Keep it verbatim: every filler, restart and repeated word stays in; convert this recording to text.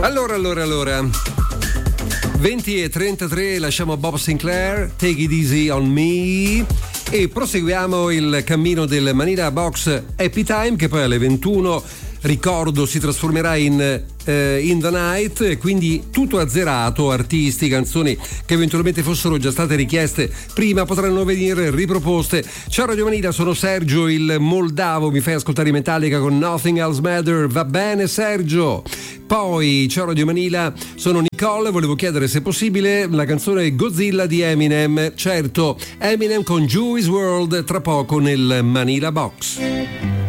Allora, allora, allora. venti e trentatré, lasciamo Bob Sinclair, Take It Easy on Me, e proseguiamo il cammino del Manila Box Happy Time, che poi alle ventuno, ricordo, si trasformerà in uh, In the Night, quindi tutto azzerato, artisti, canzoni che eventualmente fossero già state richieste prima potranno venire riproposte. Ciao Radio Manila, sono Sergio il Moldavo, mi fai ascoltare i Metallica con Nothing Else Matter? Va bene Sergio. Poi ciao Radio Manila, sono Nicole, volevo chiedere se è possibile la canzone Godzilla di Eminem. Certo, Eminem con Juice world tra poco nel Manila Box.